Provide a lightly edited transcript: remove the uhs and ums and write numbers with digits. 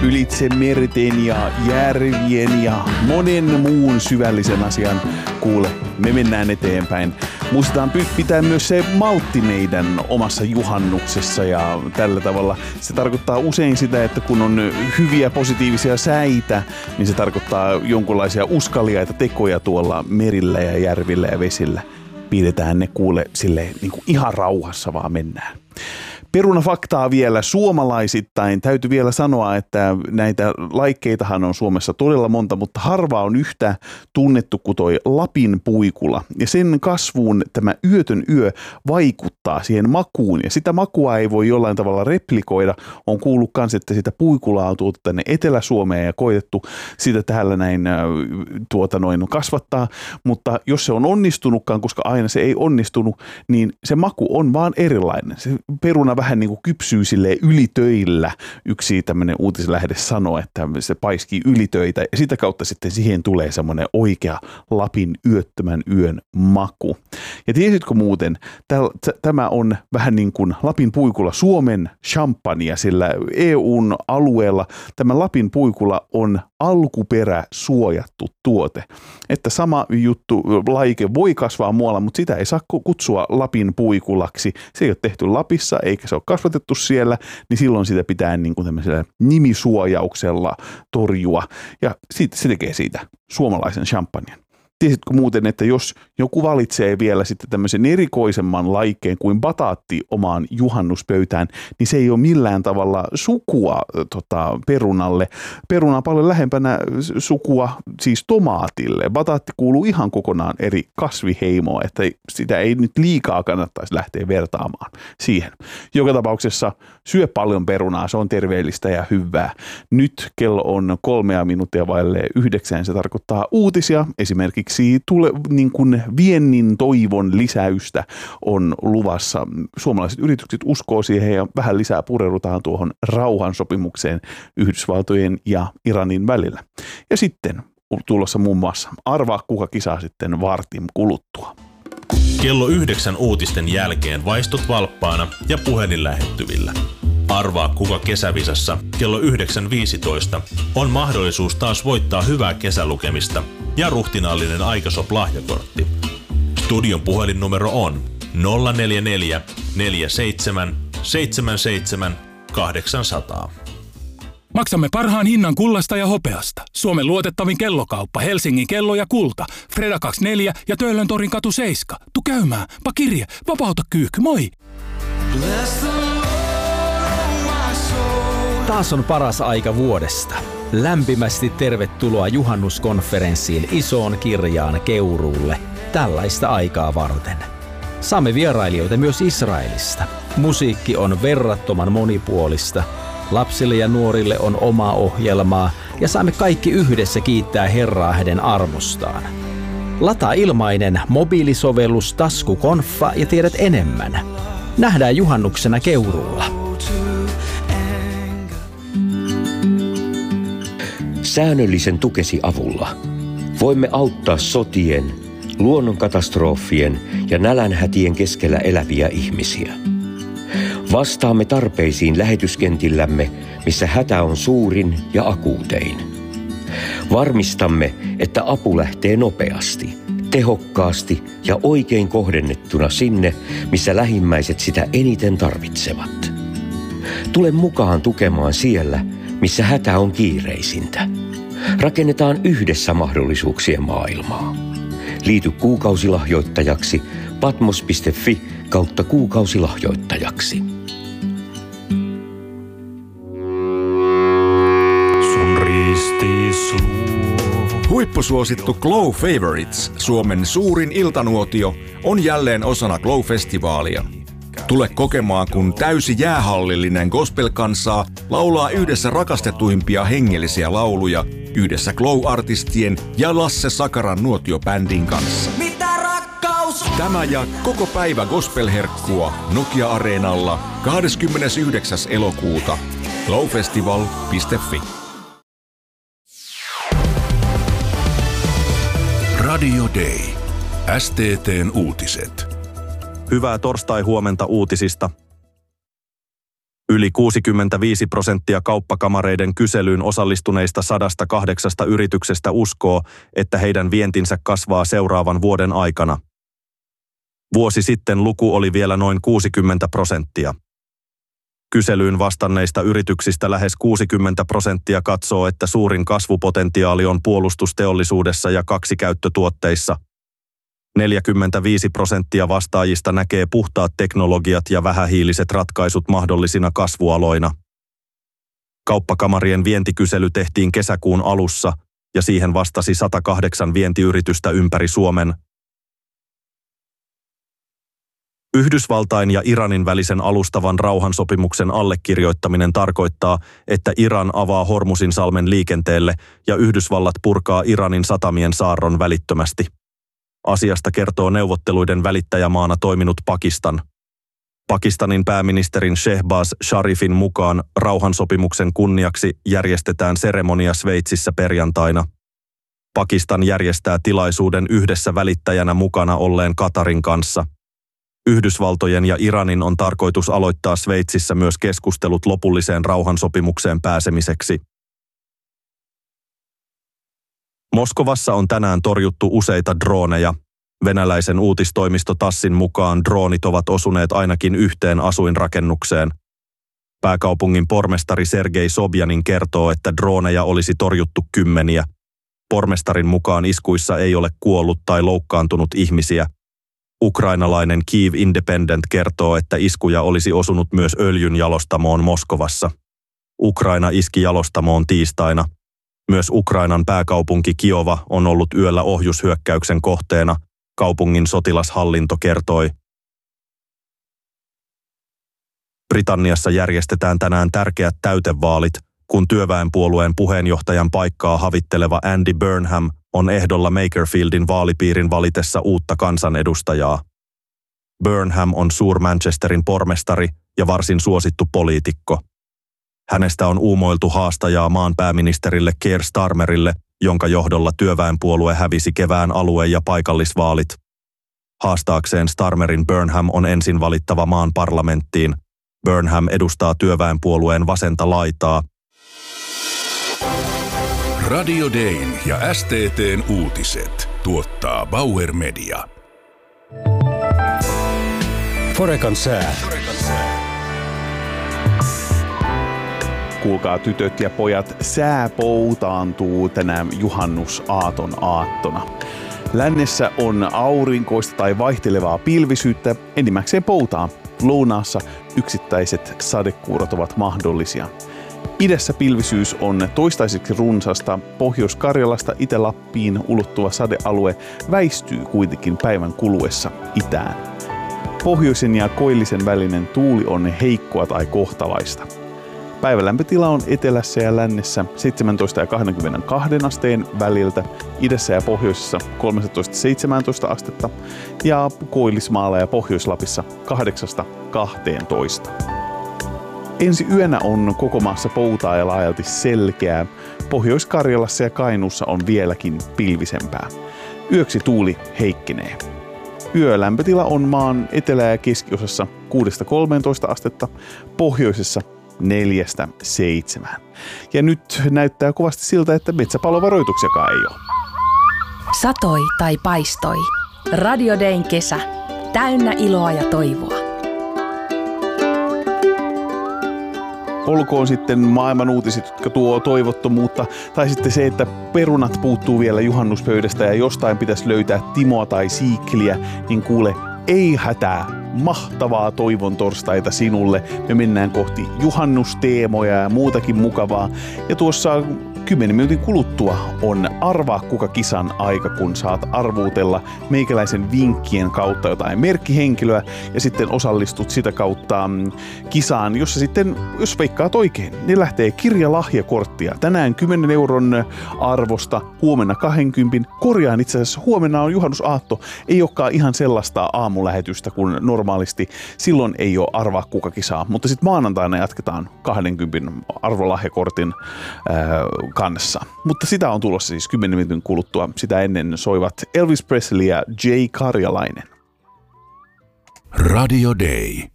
ylitse merten ja järvien ja monen muun syvällisen asian. Kuule, me mennään eteenpäin. Muistetaan pitää myös se maltti meidän omassa juhannuksessa ja tällä tavalla. Se tarkoittaa usein sitä, että kun on hyviä positiivisia säitä, niin se tarkoittaa jonkinlaisia uskaliaita tekoja tuolla merillä ja järvillä ja vesillä. Pidetään ne kuule silleen niin kuin ihan rauhassa vaan mennään. Perunafaktaa vielä suomalaisittain. Täytyy vielä sanoa, että näitä laikkeitahan on Suomessa todella monta, mutta harva on yhtä tunnettu kuin toi Lapin puikula. Ja sen kasvuun tämä yötön yö vaikuttaa siihen makuun. Ja sitä makua ei voi jollain tavalla replikoida. On kuullut myös, että sitä puikulaa on tuotu tänne Etelä-Suomeen ja koitettu sitä täällä näin kasvattaa. Mutta jos se on onnistunutkaan, koska aina se ei onnistunut, niin se maku on vaan erilainen. Se peruna vähän niin kuin kypsyy silleen ylitöillä. Yksi tämmöinen uutislähde sanoo, että se paiskii ylitöitä ja sitä kautta sitten siihen tulee semmoinen oikea Lapin yöttömän yön maku. Ja tiesitkö muuten, tämä on vähän niin kuin Lapin puikula Suomen champagnea, sillä EUn alueella tämä Lapin puikula on alkuperäsuojattu tuote. Että sama juttu, laike voi kasvaa muualla, mutta sitä ei saa kutsua Lapin puikulaksi. Se ei ole tehty Lapissa eikä se ole kasvatettu siellä, niin silloin sitä pitää niin kuin tämmöisellä nimisuojauksella torjua. Ja se tekee siitä suomalaisen champagnen. Tiesitkö muuten, että jos joku valitsee vielä sitten tämmöisen erikoisemman laikkeen kuin bataatti omaan juhannuspöytään, niin se ei ole millään tavalla sukua perunalle. Peruna on paljon lähempänä sukua siis tomaatille. Bataatti kuuluu ihan kokonaan eri kasviheimoa, että sitä ei nyt liikaa kannattaisi lähteä vertaamaan siihen. Joka tapauksessa syö paljon perunaa, se on terveellistä ja hyvää. Nyt kello on 3 minuuttia vaille 9, se tarkoittaa uutisia. Esimerkiksi niin kuin viennin toivon lisäystä on luvassa. Suomalaiset yritykset uskoo siihen ja vähän lisää pureudutaan tuohon rauhansopimukseen Yhdysvaltojen ja Iranin välillä. Ja sitten tulossa muun muassa arvaa kuka kisaa sitten vartin kuluttua. Kello 9 uutisten jälkeen vaistut valppaana ja puhelin lähettyvillä. Arvaa kuka kesävisassa kello 9.15 on mahdollisuus taas voittaa hyvää kesälukemista ja ruhtinaallinen Aikasop-lahjakortti. Studion puhelinnumero on 044 47 77 800. Maksamme parhaan hinnan kullasta ja hopeasta. Suomen luotettavin kellokauppa, Helsingin kello ja kulta. Freda 24 ja Töölöntorin katu 7. Tu käymään, pakirje, vapauta kyyhky, moi! Taas on paras aika vuodesta. Lämpimästi tervetuloa juhannuskonferenssiin Isoon Kirjaan Keuruulle tällaista aikaa varten. Saamme vierailijoita myös Israelista. Musiikki on verrattoman monipuolista. Lapsille ja nuorille on omaa ohjelmaa ja saamme kaikki yhdessä kiittää Herraa hänen armostaan. Lataa ilmainen mobiilisovellus Taskukonfa ja tiedät enemmän. Nähdään juhannuksena Keuruulla. Säännöllisen tukesi avulla voimme auttaa sotien, luonnonkatastrofien ja nälänhätien keskellä eläviä ihmisiä. Vastaamme tarpeisiin lähetyskentillämme, missä hätä on suurin ja akuutein. Varmistamme, että apu lähtee nopeasti, tehokkaasti ja oikein kohdennettuna sinne, missä lähimmäiset sitä eniten tarvitsevat. Tule mukaan tukemaan siellä, missä hätä on kiireisintä. Rakennetaan yhdessä mahdollisuuksien maailmaa. Liity kuukausilahjoittajaksi patmos.fi/kuukausilahjoittajaksi. Sun ristis huippusuosittu Glow Favorites, Suomen suurin iltanuotio, on jälleen osana Glow-festivaalia. Tule kokemaan, kun täysi jäähallillinen gospel-kansaa laulaa yhdessä rakastetuimpia hengellisiä lauluja yhdessä Glow-artistien ja Lasse Sakaran nuotiobändin kanssa. Mitä rakkaus? Tämä ja koko päivä gospel-herkkua Nokia-areenalla 29. elokuuta. glowfestival.fi. Radio Day. STT:n uutiset. Hyvää torstai-huomenta uutisista. Yli 65% kauppakamareiden kyselyyn osallistuneista 108 yrityksestä uskoo, että heidän vientinsä kasvaa seuraavan vuoden aikana. Vuosi sitten luku oli vielä noin 60%. Kyselyyn vastanneista yrityksistä lähes 60% katsoo, että suurin kasvupotentiaali on puolustusteollisuudessa ja kaksikäyttötuotteissa. 45% vastaajista näkee puhtaat teknologiat ja vähähiiliset ratkaisut mahdollisina kasvualoina. Kauppakamarien vientikysely tehtiin kesäkuun alussa ja siihen vastasi 108 vientiyritystä ympäri Suomen. Yhdysvaltain ja Iranin välisen alustavan rauhansopimuksen allekirjoittaminen tarkoittaa, että Iran avaa Hormuzinsalmen liikenteelle ja Yhdysvallat purkaa Iranin satamien saarron välittömästi. Asiasta kertoo neuvotteluiden välittäjämaana toiminut Pakistan. Pakistanin pääministerin Shehbaz Sharifin mukaan rauhansopimuksen kunniaksi järjestetään seremonia Sveitsissä perjantaina. Pakistan järjestää tilaisuuden yhdessä välittäjänä mukana olleen Katarin kanssa. Yhdysvaltojen ja Iranin on tarkoitus aloittaa Sveitsissä myös keskustelut lopulliseen rauhansopimukseen pääsemiseksi. Moskovassa on tänään torjuttu useita drooneja. Venäläisen uutistoimisto TASSin mukaan droonit ovat osuneet ainakin yhteen asuinrakennukseen. Pääkaupungin pormestari Sergei Sobjanin kertoo, että drooneja olisi torjuttu kymmeniä. Pormestarin mukaan iskuissa ei ole kuollut tai loukkaantunut ihmisiä. Ukrainalainen Kyiv Independent kertoo, että iskuja olisi osunut myös öljyn jalostamoon Moskovassa. Ukraina iski jalostamoon tiistaina. Myös Ukrainan pääkaupunki Kiova on ollut yöllä ohjushyökkäyksen kohteena, kaupungin sotilashallinto kertoi. Britanniassa järjestetään tänään tärkeät täytevaalit, kun työväenpuolueen puheenjohtajan paikkaa havitteleva Andy Burnham on ehdolla Makerfieldin vaalipiirin valitessa uutta kansanedustajaa. Burnham on Suur-Manchesterin pormestari ja varsin suosittu poliitikko. Hänestä on uumoiltu haastajaa maan pääministerille Keir Starmerille, jonka johdolla työväenpuolue hävisi kevään alue- ja paikallisvaalit. Haastaakseen Starmerin Burnham on ensin valittava maan parlamenttiin. Burnham edustaa työväenpuolueen vasenta laitaa. Radio Dayn ja STT:n uutiset tuottaa Bauer Media. Forekan sää. Kuulkaa tytöt ja pojat, sää poutaantuu tänä juhannusaaton aattona. Lännessä on aurinkoista tai vaihtelevaa pilvisyyttä, enimmäkseen poutaa. Lounaassa yksittäiset sadekuurot ovat mahdollisia. Idässä pilvisyys on toistaiseksi runsasta. Pohjois-Karjalasta Itä-Lappiin ulottuva sadealue väistyy kuitenkin päivän kuluessa itään. Pohjoisen ja koillisen välinen tuuli on heikkoa tai kohtalaista. Päivälämpötila on etelässä ja lännessä 17 ja 22 asteen väliltä, idässä ja pohjoisessa 13-17 astetta ja Koillismaalla ja Pohjois-Lapissa 8-12. Ensi yönä on koko maassa poutaa ja laajalti selkeää. Pohjois-Karjalassa ja Kainuussa on vieläkin pilvisempää. Yöksi tuuli heikkenee. Yölämpötila on maan etelä- ja keskiosassa 6-13 astetta, pohjoisessa 4-7. Ja nyt näyttää kovasti siltä, että metsäpalovaroituksiakaan ei ole. Satoi tai paistoi. Radio Dayn kesä. Täynnä iloa ja toivoa. Olkoon sitten maailman uutiset, jotka tuo toivottomuutta, tai sitten se, että perunat puuttuu vielä juhannuspöydästä ja jostain pitäisi löytää Timoa tai Siikliä, niin kuule, ei hätää. Mahtavaa toivon torstaita sinulle. Me mennään kohti juhannusteemoja ja muutakin mukavaa. Ja tuossa 10 minuutin kuluttua on Arvaa kuka kisan aika, kun saat arvuutella meikäläisen vinkkien kautta jotain merkkihenkilöä ja sitten osallistut sitä kautta kisaan, jossa sitten, jos veikkaat oikein, niin lähtee kirjalahjakorttia. Tänään 10 euron arvosta, huomenna 20. Korjaan itse asiassa, huomenna on juhannusaatto. Ei olekaan ihan sellaista aamulähetystä kuin normaalisti. Silloin ei ole Arvaa kuka kisaa, mutta sitten maanantaina jatketaan 20 arvolahjakortin kannessa. Mutta sitä on tulossa siis 10 minuutin kuluttua. Sitä ennen soivat Elvis Presley ja Jay Karjalainen. Radio Day.